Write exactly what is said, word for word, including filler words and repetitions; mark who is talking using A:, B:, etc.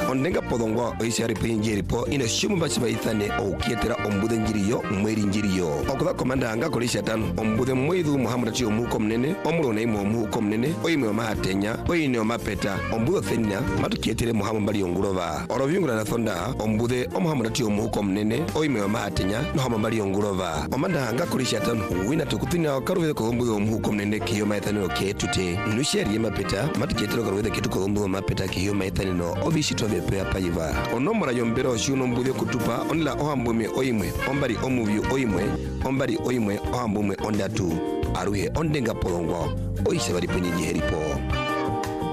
A: ondenga podongwa oisari pinjiri po ina shumu bachi baithane o kietera ombude njiriyo mweri njiriyo okuda komanda anga kolisha tano ombude mwidu muhamura chi omuko mnene omuro na imo omuko mnene oyimwe mahatenya oyine omapeta ombudo thenya matukietere muhamu mbali ongurova orovyungura na thonda ombude omuhamura chi omuko mnene oyimwe mahatenya no hama mbali ongurova omanda anga kolisha tano wina tukutina okaruwe ko ombude omuko mnene kiyo maithane o ketute nusheri yemapeta matukietere okaruwe ketu ko ombude mapeta kiyo maithane no obishi tove pe apaiva onomora yombero shuno mbude kutupa onla ohambume oyimwe ombari omuvyu oyimwe ombari oyimwe ohambume ondatu aruhe ondenga polongo oise bari penye heripo